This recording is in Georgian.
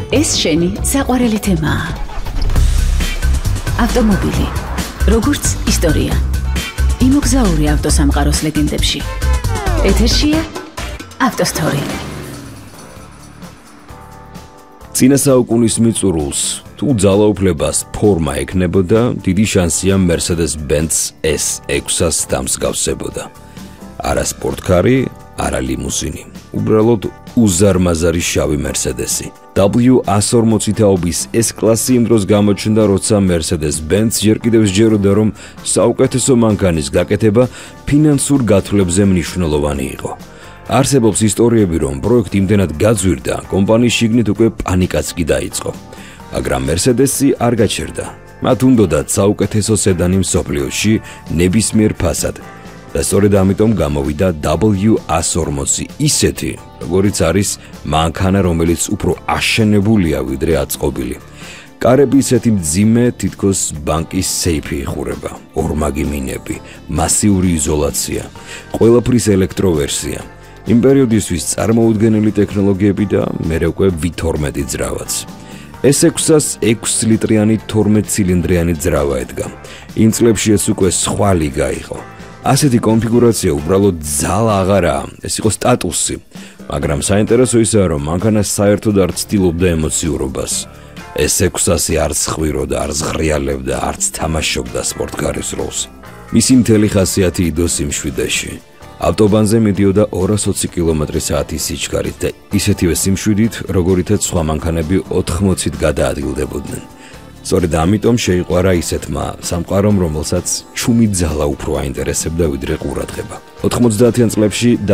ეს შენი საყვარელი თემაა. ავტომობილი, როგორც ისტორია. იმოგზაური ავტოსამყაროს ლეგენდებში. ეთერშია ავტოსტორი. წინა საუკუნის მიწურულს თუ ძალაუფლებას ფორმა ექნებოდა, დიდი შანსია Mercedes-Benz S6-ას დამსგავსებოდა. არა სპორტკარი, არა ლიმუზინი. უბრალოდ უზარმაზარი შავი Mercedes-ი. W140 თაობის S-კლასი იმ დროს გამოჩნდა, როცა Mercedes-Benz ჯერ კიდევ სჯეროდა, რომ საუკეთესო მანქანის გაკეთება ფინანსურ გათვლებზე მნიშვნელოვანი იყო. არსებობს ისტორიები, რომ პროექტი იმდენად გაძვირდა, კომპანიის შიგნით უკვე პანიკაც კი დაიწყო. მაგრამ Mercedes-ი არ გაჩერდა. მათ უნდოდათ საუკეთესო სედანი მსოფლიოში ნებისმიერ ფასად. და სწორედ ამიტომ გამოვიდა W140 ისეთი, როგორიც არის მანქანა, რომელიც უფრო აშენებულია ვიდრე აწყობილი. კარები ისეთი მძიმე, თითქოს ბანკის სეიფი იხურება, ორმაგი მინები, მასიური იზოლაცია, ყველაფრის ელექტროვერსია. იმ პერიოდისთვის წარმოუდგენელი ტექნოლოგიები და მერე უკვე V12 ძრავაც. S6-ას 6 ლიტრიანი 12 ცილინდრიანი ძრავა ედგა. იმ წლებში ეს უკვე სხვა ლიგა იყო. ასეთი კონფიგურაცია უბრალოდ ძალა აღარაა, ეს იყო სტატუსი, მაგრამ საინტერესო ისაა, რომ მანქანა საერთოდ არ ცდილობდა ემოციურობას. S600 არც ხვიროდა, არც ღრიალებდა, არც თამაშობდა სპორტკარის როლს. მისი მთელი ხასიათი იდო სიმშვიდეში. ავტობანზე მიდიოდა 220 კმ/სთ სიჩქარით და ისეთივე სიმშვიდით, როგორითაც სხვა მანქანები 80-ით გადაადგილდებოდნენ. სწორედ ამიტომ შეიყვარა ისეთმა სამყარომ, რომელსაც ჩუმი ძალა უფრო აინტერესებდა ვიდრე ყურადღება. 90-იან წლებში